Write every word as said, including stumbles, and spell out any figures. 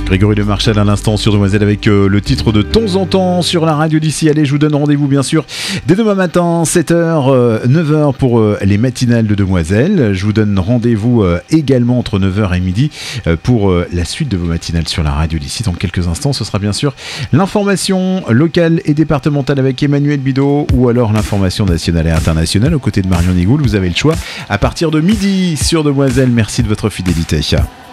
Grégory Le Marchal à l'instant sur Demoiselle avec euh, le titre de Temps en temps sur la radio d'ici. Allez, je vous donne rendez-vous bien sûr dès demain matin, sept heures, euh, neuf heures pour euh, les matinales de Demoiselle. Je vous donne rendez-vous euh, également entre neuf heures et midi euh, pour euh, la suite de vos matinales sur la radio d'ici. Dans quelques instants, ce sera bien sûr l'information locale et départementale avec Emmanuel Bidot ou alors l'information nationale et internationale aux côtés de Marion Nigoul. Vous avez le choix à partir de midi sur Demoiselle. Merci de votre fidélité.